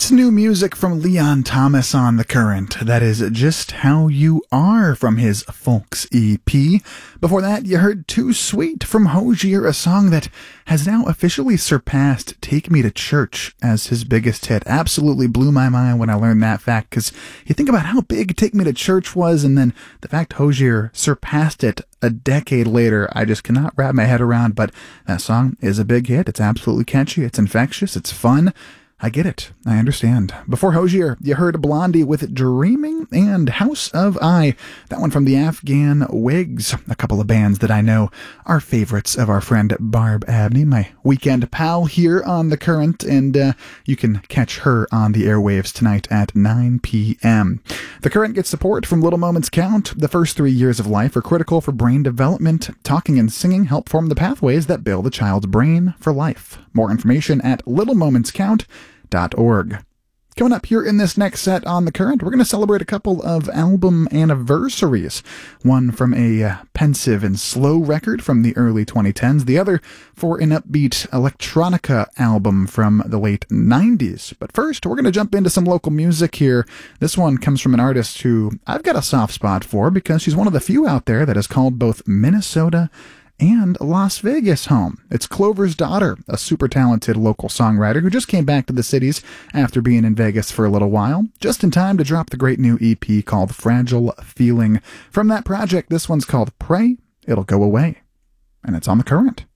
That's new music from Leon Thomas on The Current. That is Just How You Are from his Folks EP. Before that, you heard Too Sweet from Hozier, a song that has now officially surpassed Take Me to Church as his biggest hit. Absolutely blew my mind when I learned that fact, because you think about how big Take Me to Church was, and then the fact Hozier surpassed it a decade later, I just cannot wrap my head around, but that song is a big hit. It's absolutely catchy. It's infectious. It's fun. I get it. I understand. Before Hozier, you heard Blondie with Dreaming and House of I. That one from the Afghan Wigs, a couple of bands that I know are favorites of our friend Barb Abney, my weekend pal here on The Current, and you can catch her on the airwaves tonight at 9 p.m. The Current gets support from Little Moments Count. The first 3 years of life are critical for brain development. Talking and singing help form the pathways that build a child's brain for life. More information at littlemomentscount.org. Coming up here in this next set on The Current, we're going to celebrate a couple of album anniversaries. One from a pensive and slow record from the early 2010s, the other for an upbeat electronica album from the late 90s. But first, we're going to jump into some local music here. This one comes from an artist who I've got a soft spot for because she's one of the few out there that has called both Minnesota and Las Vegas home. It's Clover's Daughter, a super talented local songwriter who just came back to the cities after being in Vegas for a little while, just in time to drop the great new EP called Fragile Feeling. From that project, this one's called Pray It'll Go Away, and it's on The Current.